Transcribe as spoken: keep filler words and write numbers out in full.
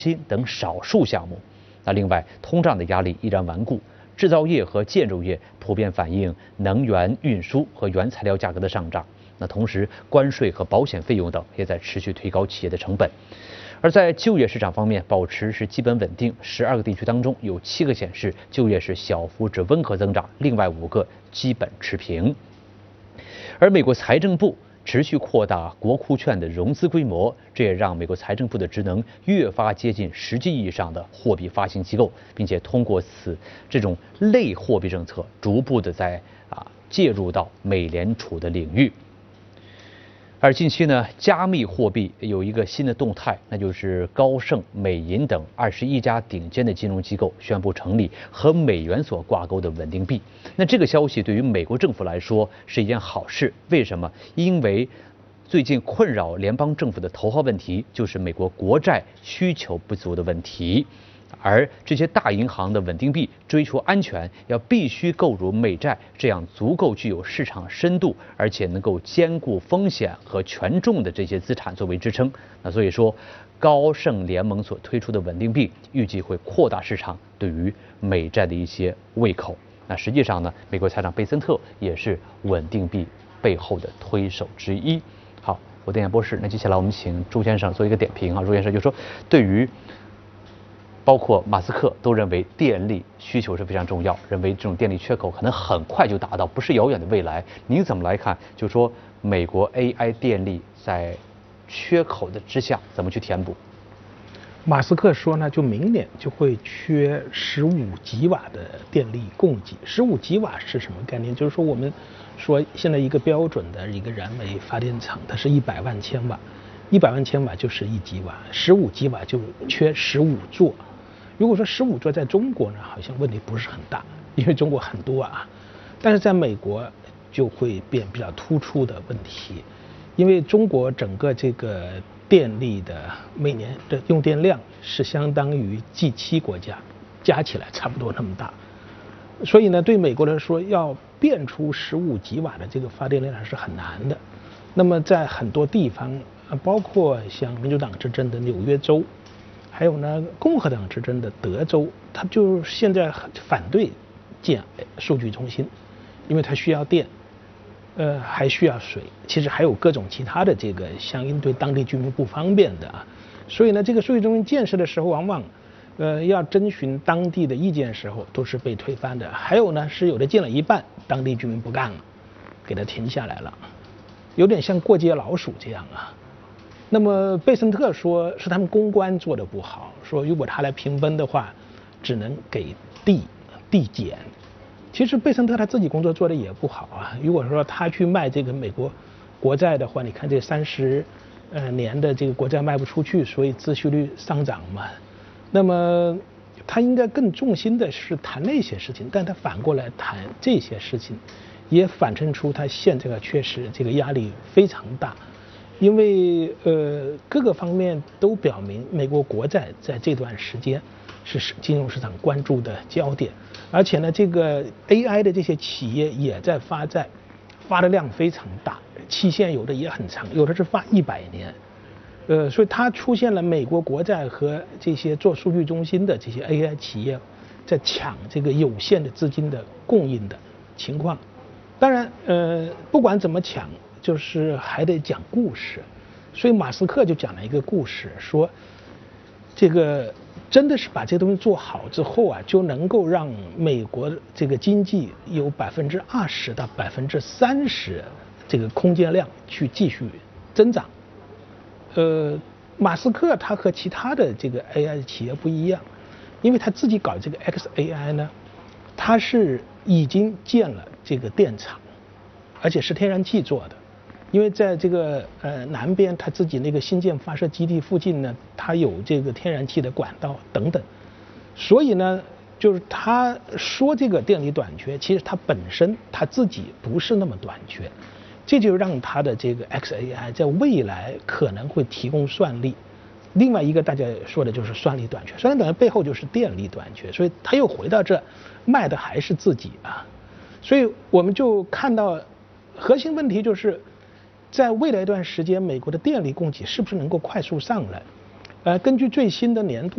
芯等少数项目。那另外，通胀的压力依然顽固，制造业和建筑业普遍反映能源运输和原材料价格的上涨。那同时，关税和保险费用等也在持续推高企业的成本。而在就业市场方面，保持是基本稳定，十二个地区当中有七个显示就业是小幅至温和增长，另外五个基本持平。而美国财政部持续扩大国库券的融资规模，这也让美国财政部的职能越发接近实际意义上的货币发行机构，并且通过此这种类货币政策，逐步的在啊介入到美联储的领域。而近期呢，加密货币有一个新的动态，那就是高盛、美银等二十一家顶尖的金融机构宣布成立和美元所挂钩的稳定币。那这个消息对于美国政府来说是一件好事，为什么？因为最近困扰联邦政府的头号问题就是美国国债需求不足的问题。而这些大银行的稳定币追求安全，要必须购入美债这样足够具有市场深度，而且能够兼顾风险和权重的这些资产作为支撑。那所以说，高盛联盟所推出的稳定币预计会扩大市场对于美债的一些胃口。那实际上呢，美国财长贝森特也是稳定币背后的推手之一。好，我电眼博士，那接下来我们请朱先生做一个点评啊。朱先生就说，对于包括马斯克都认为电力需求是非常重要，认为这种电力缺口可能很快就达到，不是遥远的未来。您怎么来看？就说美国 A I 电力在缺口的之下怎么去填补？ 马斯克说呢，就明年就会缺十五吉瓦的电力供给。十五吉瓦是什么概念？就是说我们说现在一个标准的一个燃煤发电厂，它是一百万千瓦，一百万千瓦就是一吉瓦，十五吉瓦就缺十五座。如果说十五座在中国呢，好像问题不是很大，因为中国很多啊，但是在美国就会变比较突出的问题，因为中国整个这个电力的每年的用电量是相当于 G 七 国家加起来差不多那么大，所以呢，对美国来说要变出十五吉瓦的这个发电量是很难的。那么在很多地方，包括像民主党执政的纽约州，还有呢共和党执政的德州，他就现在反对建数据中心，因为它需要电，呃还需要水，其实还有各种其他的这个相应对当地居民不方便的啊。所以呢，这个数据中心建设的时候，往往呃要征询当地的意见的时候都是被推翻的。还有呢，是有的建了一半，当地居民不干了，给它停下来了，有点像过街老鼠这样啊。那么贝森特说是他们公关做得不好，说如果他来平分的话，只能给递递减。其实贝森特他自己工作做得也不好啊。如果说他去卖这个美国国债的话，你看这三十呃年的这个国债卖不出去，所以孳息率上涨嘛。那么他应该更重心的是谈那些事情，但他反过来谈这些事情，也反衬出他现在确实这个压力非常大。因为呃各个方面都表明，美国国债在这段时间是金融市场关注的焦点，而且呢，这个 A I 的这些企业也在发债，发的量非常大，期限有的也很长，有的是发一百年，呃，所以它出现了美国国债和这些做数据中心的这些 A I 企业在抢这个有限的资金的供应的情况。当然，呃，不管怎么抢，就是还得讲故事，所以马斯克就讲了一个故事，说这个真的是把这东西做好之后啊，就能够让美国这个经济有百分之二十到百分之三十这个空间量去继续增长。呃，马斯克他和其他的这个 A I 企业不一样，因为他自己搞这个 X A I 呢，他是已经建了这个电厂，而且是天然气做的。因为在这个呃南边，他自己那个新建发射基地附近呢，它有这个天然气的管道等等，所以呢，就是他说这个电力短缺，其实他本身他自己不是那么短缺，这就让他的这个 X A I 在未来可能会提供算力。另外一个大家说的就是算力短缺，算力短缺背后就是电力短缺，所以他又回到这，卖的还是自己啊，所以我们就看到核心问题就是。在未来一段时间，美国的电力供给是不是能够快速上来？呃，根据最新的年度